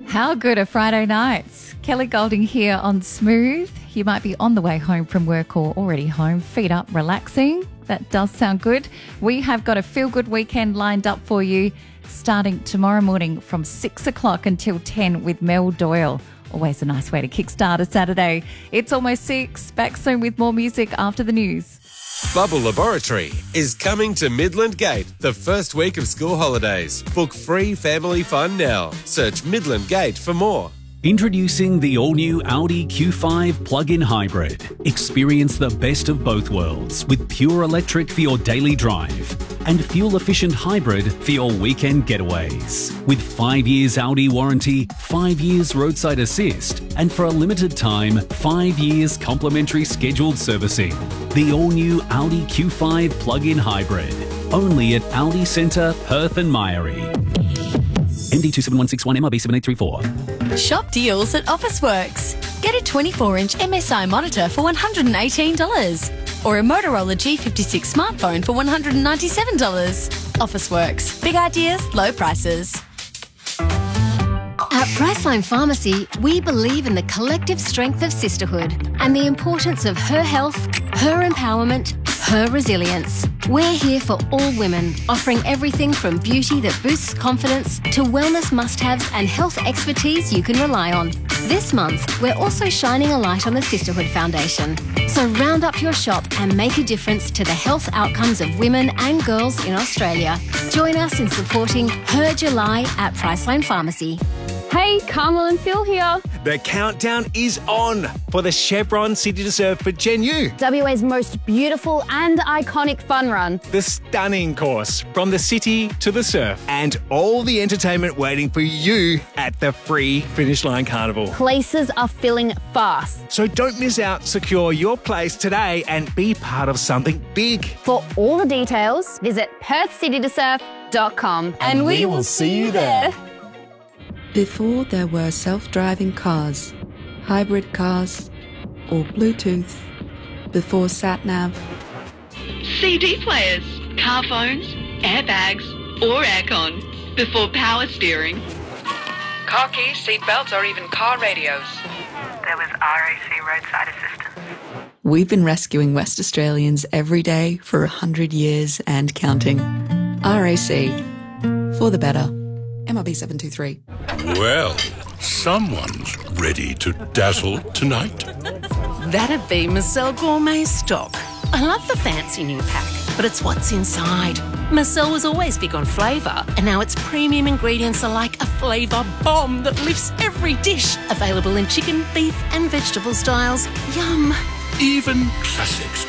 How good are Friday nights? Kelly Golding here on Smooth. You might be on the way home from work or already home, feet up, relaxing. That does sound good. We have got a feel-good weekend lined up for you starting tomorrow morning from 6 o'clock until 10 with Mel Doyle. Always a nice way to kickstart a Saturday. It's almost 6. Back soon with more music after the news. Bubble Laboratory is coming to Midland Gate the first week of school holidays. Book free family fun now. Search Midland Gate for more. Introducing the all-new Audi Q5 plug-in hybrid. Experience the best of both worlds with pure electric for your daily drive and fuel-efficient hybrid for your weekend getaways. With 5 years Audi warranty, 5 years roadside assist, and for a limited time, 5 years complimentary scheduled servicing. The all-new Audi Q5 plug-in hybrid. Only at Audi Centre, Perth and Myrie. MD 27161 MRB 7834. Shop deals at Officeworks. Get a 24-inch MSI monitor for $118 or a Motorola G56 smartphone for $197. Officeworks. Big ideas, low prices. At Priceline Pharmacy, we believe in the collective strength of sisterhood and the importance of her health, her empowerment, her resilience. We're here for all women, offering everything from beauty that boosts confidence to wellness must-haves and health expertise you can rely on. This month, we're also shining a light on the Sisterhood Foundation. So round up your shop and make a difference to the health outcomes of women and girls in Australia. Join us in supporting Her July at Priceline Pharmacy. Hey, Carmel and Phil here. The countdown is on for the Chevron City to Surf for Gen U. WA's most beautiful and iconic fun run. The stunning course from the city to the surf and all the entertainment waiting for you at the free Finish Line Carnival. Places are filling fast. So don't miss out. Secure your place today and be part of something big. For all the details, visit perthcitytosurf.com and we will see you there. Before there were self-driving cars, hybrid cars, or Bluetooth, before sat-nav, CD players, car phones, airbags, or aircon, before power steering. Car keys, seat belts, or even car radios. There was RAC roadside assistance. we've been rescuing West Australians every day for 100 years and counting. RAC. For the better. MRB 723. Well, someone's ready to dazzle tonight. That'd be Marcel Gourmet stock. I love the fancy new pack, but it's what's inside. Marcel was always big on flavour, and now its premium ingredients are like a flavour bomb that lifts every dish. Available in chicken, beef and vegetable styles. Yum. Even classics